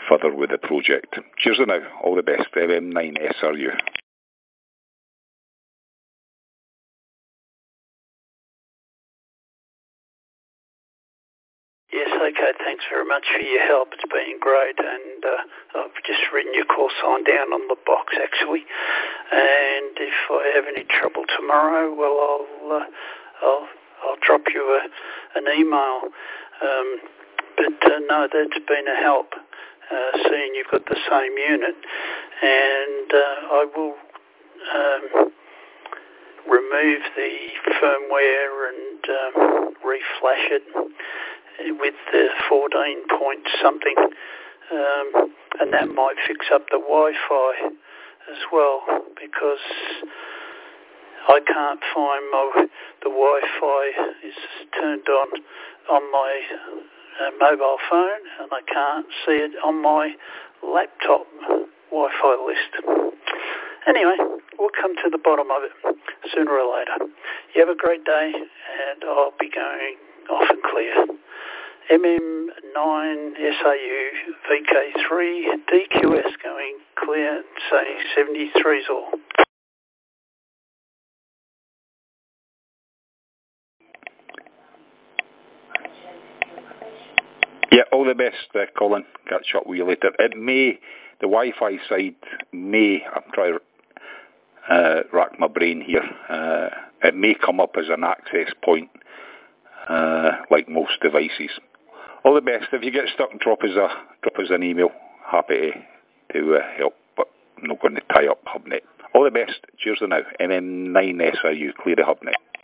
further with the project. Cheers now, all the best, MM9SRU. Yes, okay, thanks very much for your help. It's been great, and I've just written your call sign down on the box, actually. And if I have any trouble tomorrow, well, I'll drop you an email. But no, that's been a help, seeing you've got the same unit. And I will remove the firmware and reflash it with the 14 point something, and that might fix up the Wi-Fi as well, because I can't find the Wi-Fi is turned on my mobile phone, and I can't see it on my laptop Wi-Fi list. Anyway, we'll come to the bottom of it sooner or later. You have a great day, and I'll be going off and clear. MM9SRU VK3 DQS going clear, say 73's all. Yeah, all the best, Colin. Catch up with you later. The Wi-Fi side I'm trying to rack my brain here. It may come up as an access point, like most devices. All the best. If you get stuck, drop us an email. Happy to help, but I'm not going to tie up HubNet. All the best. Cheers for now. MM9SRU, clear the HubNet.